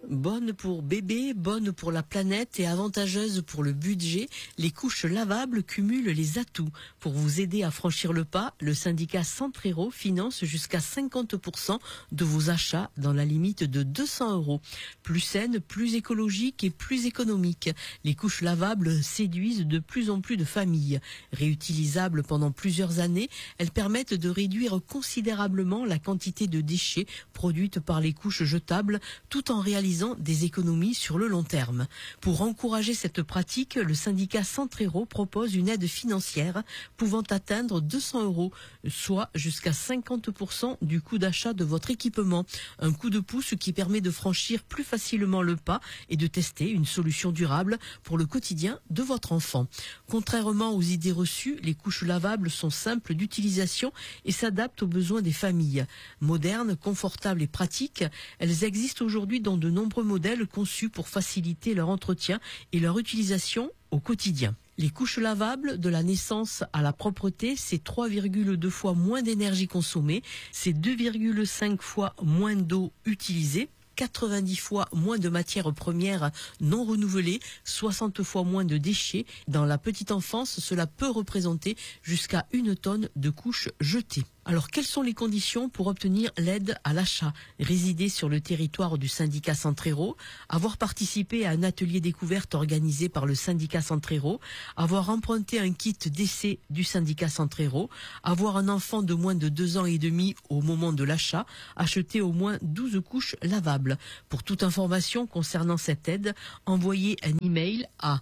Bonnes pour bébé, bonnes pour la planète et avantageuses pour le budget, les couches lavables cumulent les atouts. Pour vous aider à franchir le pas, le syndicat Centrero finance jusqu'à 50% de vos achats dans la limite de 200 €. Plus saines, plus écologiques et plus économiques, les couches lavables séduisent de plus en plus de familles. Réutilisables pendant plusieurs années, elles permettent de réduire considérablement la quantité de déchets produites par les couches jetables tout en réalisant des économies sur le long terme. Pour encourager cette pratique, le syndicat Centrero propose une aide financière pouvant atteindre 200 €, soit jusqu'à 50% du coût d'achat de votre équipement. Un coup de pouce qui permet de franchir plus facilement le pas et de tester une solution durable pour le quotidien de votre enfant. Contrairement aux idées reçues, les couches lavables sont simples d'utilisation et s'adaptent aux besoins des familles. Modernes, confortables et pratiques, elles existent aujourd'hui dans de nombreux modèles conçus pour faciliter leur entretien et leur utilisation au quotidien. Les couches lavables, de la naissance à la propreté, c'est 3,2 fois moins d'énergie consommée, c'est 2,5 fois moins d'eau utilisée, 90 fois moins de matières premières non renouvelées, 60 fois moins de déchets. Dans la petite enfance, cela peut représenter jusqu'à 1 tonne de couches jetées. Alors, quelles sont les conditions pour obtenir l'aide à l'achat? Résider sur le territoire du syndicat Centrero, avoir participé à un atelier découverte organisé par le syndicat Centrero, avoir emprunté un kit d'essai du syndicat Centrero, avoir un enfant de moins de 2 ans et demi au moment de l'achat, acheter au moins 12 couches lavables. Pour toute information concernant cette aide, envoyez un email à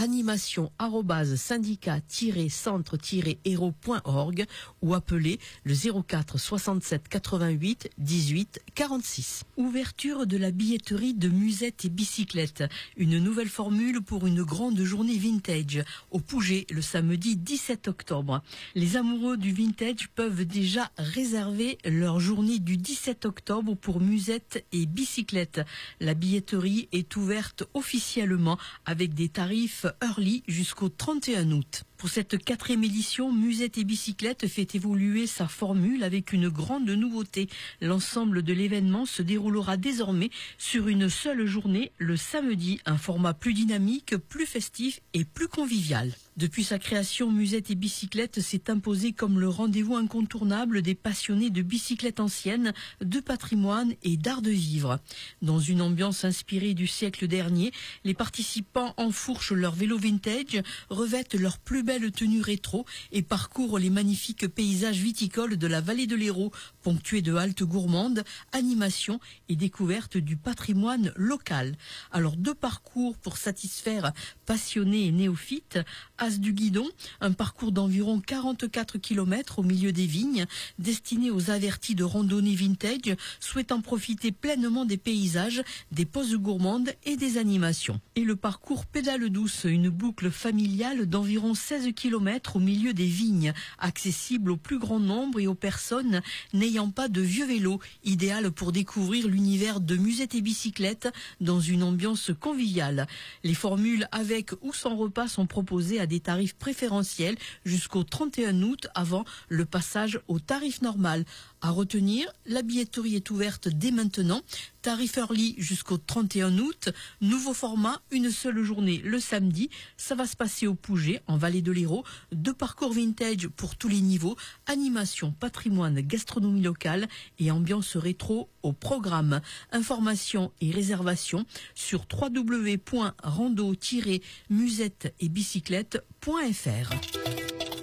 animation@syndicat-centre-héros.org ou appelez le 04 67 88 18 46. Ouverture de la billetterie de Musette et Bicyclette. Une nouvelle formule pour une grande journée vintage au Pouget le samedi 17 octobre. Les amoureux du vintage peuvent déjà réserver leur journée du 17 octobre pour Musette et Bicyclette. La billetterie est ouverte officiellement avec des tarifs early jusqu'au 31 août. Pour cette 4e édition, Musette et Bicyclette fait évoluer sa formule avec une grande nouveauté. L'ensemble de l'événement se déroulera désormais sur une seule journée, le samedi, un format plus dynamique, plus festif et plus convivial. Depuis sa création, Musette et Bicyclette s'est imposé comme le rendez-vous incontournable des passionnés de bicyclettes anciennes, de patrimoine et d'art de vivre. Dans une ambiance inspirée du siècle dernier, les participants enfourchent leur vélo vintage, revêtent leurs plus belles tenues rétro et parcourent les magnifiques paysages viticoles de la vallée de l'Hérault, ponctués de haltes gourmandes, animations et découvertes du patrimoine local. Alors, 2 parcours pour satisfaire passionnés et néophytes. As du Guidon, un parcours d'environ 44 km au milieu des vignes, destiné aux avertis de randonnée vintage, souhaitant profiter pleinement des paysages, des pauses gourmandes et des animations. Et le parcours Pédale douce, une boucle familiale d'environ 16 km au milieu des vignes, accessible au plus grand nombre et aux personnes n'ayant pas de vieux vélos, idéal pour découvrir l'univers de Musette et Bicyclette dans une ambiance conviviale. Les formules avec ou sans repas sont proposées à des tarifs préférentiels jusqu'au 31 août avant le passage au tarif normal. À retenir, la billetterie est ouverte dès maintenant. Tarif early jusqu'au 31 août. Nouveau format, une seule journée le samedi. Ça va se passer au Pouget, en vallée de l'Hérault. 2 parcours vintage pour tous les niveaux. Animation, patrimoine, gastronomie locale et ambiance rétro au programme. Informations et réservations sur www.rando-musette-et-bicyclette.fr.